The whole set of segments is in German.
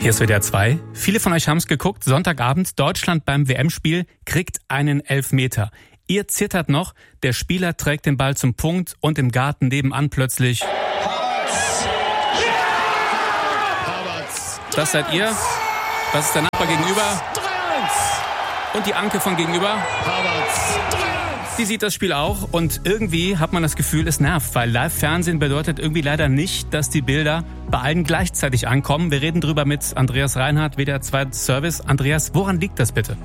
Hier ist WDR 2. Viele von euch haben es geguckt. Sonntagabend, Deutschland beim WM-Spiel kriegt einen Elfmeter. Ihr zittert noch, der Spieler trägt den Ball zum Punkt und im Garten nebenan plötzlich... Das seid ihr. Das ist der Nachbar gegenüber. 3-1. Und die Anke von gegenüber. Die sieht das Spiel auch und irgendwie hat man das Gefühl, es nervt, weil Live-Fernsehen bedeutet irgendwie leider nicht, dass die Bilder bei allen gleichzeitig ankommen. Wir reden drüber mit Andreas Reinhardt, WDR 2 Service. Andreas, woran liegt das bitte?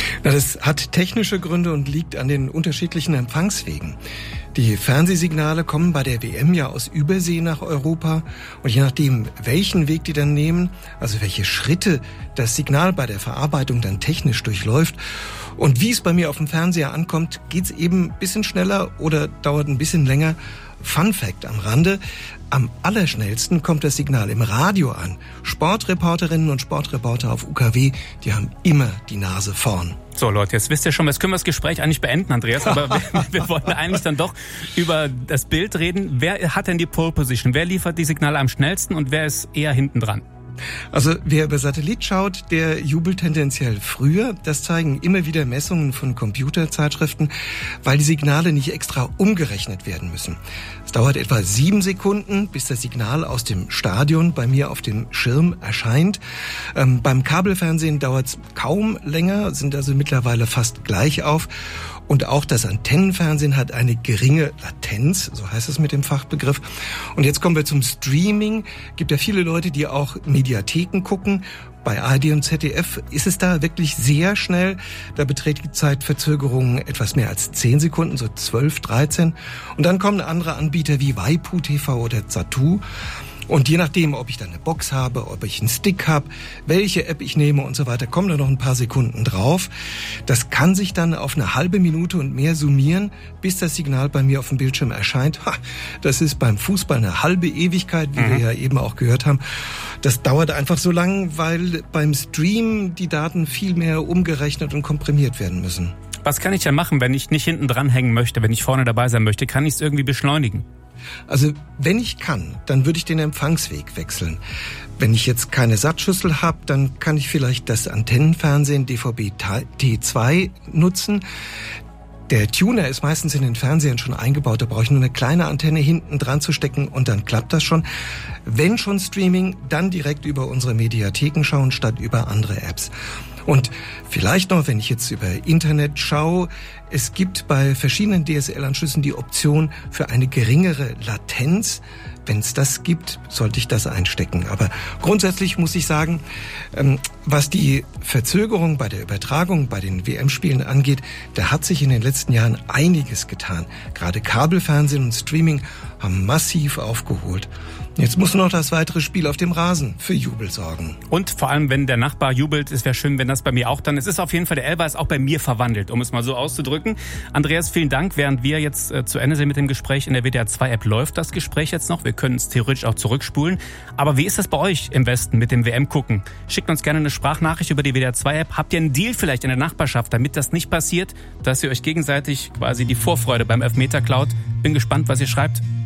Das hat technische Gründe und liegt an den unterschiedlichen Empfangswegen. Die Fernsehsignale kommen bei der WM ja aus Übersee nach Europa und je nachdem, welchen Weg die dann nehmen, also welche Schritte das Signal bei der Verarbeitung dann technisch durchläuft und wie es bei mir auf dem Fernseher ankommt, geht's eben ein bisschen schneller oder dauert ein bisschen länger. Fun Fact am Rande: Am allerschnellsten kommt das Signal im Radio an. Sportreporterinnen und Sportreporter auf UKW, die haben immer die Nase vorn. So Leute, jetzt wisst ihr schon, jetzt können wir das Gespräch eigentlich beenden, Andreas, aber wir wollen eigentlich dann doch über das Bild reden. Wer hat denn die Pole Position? Wer liefert die Signale am schnellsten und wer ist eher hinten dran? Also wer über Satellit schaut, der jubelt tendenziell früher. Das zeigen immer wieder Messungen von Computerzeitschriften, weil die Signale nicht extra umgerechnet werden müssen. Es dauert etwa 7 Sekunden, bis das Signal aus dem Stadion bei mir auf dem Schirm erscheint. Beim Kabelfernsehen dauert es kaum länger, sind also mittlerweile fast gleich auf. Und auch das Antennenfernsehen hat eine geringe Latenz, so heißt es mit dem Fachbegriff. Und jetzt kommen wir zum Streaming. Gibt ja viele Leute, die auch Mediatheken gucken. Bei ARD und ZDF ist es da wirklich sehr schnell. Da beträgt die Zeitverzögerung etwas mehr als 10 Sekunden, so 12, 13. Und dann kommen andere Anbieter wie Waipu TV oder Zattoo. Und je nachdem, ob ich dann eine Box habe, ob ich einen Stick habe, welche App ich nehme und so weiter, kommen da noch ein paar Sekunden drauf. Das kann sich dann auf eine halbe Minute und mehr summieren, bis das Signal bei mir auf dem Bildschirm erscheint. Das ist beim Fußball eine halbe Ewigkeit, wie wir ja eben auch gehört haben. Das dauert einfach so lang, weil beim Stream die Daten viel mehr umgerechnet und komprimiert werden müssen. Was kann ich denn machen, wenn ich nicht hinten dran hängen möchte, wenn ich vorne dabei sein möchte? Kann ich es irgendwie beschleunigen? Also wenn ich kann, dann würde ich den Empfangsweg wechseln. Wenn ich jetzt keine Satzschüssel habe, dann kann ich vielleicht das Antennenfernsehen DVB-T2 nutzen. Der Tuner ist meistens in den Fernsehern schon eingebaut, da brauche ich nur eine kleine Antenne hinten dran zu stecken und dann klappt das schon. Wenn schon Streaming, dann direkt über unsere Mediatheken schauen, statt über andere Apps. Und vielleicht noch, wenn ich jetzt über Internet schaue, es gibt bei verschiedenen DSL-Anschlüssen die Option für eine geringere Latenz. Wenn es das gibt, sollte ich das einstecken. Aber grundsätzlich muss ich sagen, was die Verzögerung bei der Übertragung bei den WM-Spielen angeht, da hat sich in den letzten Jahren einiges getan. Gerade Kabelfernsehen und Streaming haben massiv aufgeholt. Jetzt muss nur noch das weitere Spiel auf dem Rasen für Jubel sorgen. Und vor allem, wenn der Nachbar jubelt, es wäre schön, wenn das bei mir auch dann... Es ist auf jeden Fall, der Elfer ist auch bei mir verwandelt, um es mal so auszudrücken. Andreas, vielen Dank. Während wir jetzt zu Ende sind mit dem Gespräch in der WDR 2 App, läuft das Gespräch jetzt noch. Wir können es theoretisch auch zurückspulen. Aber wie ist das bei euch im Westen mit dem WM-Gucken? Schickt uns gerne eine Sprachnachricht über die WDR 2 App. Habt ihr einen Deal vielleicht in der Nachbarschaft, damit das nicht passiert, dass ihr euch gegenseitig quasi die Vorfreude beim Elfmeter klaut? Bin gespannt, was ihr schreibt.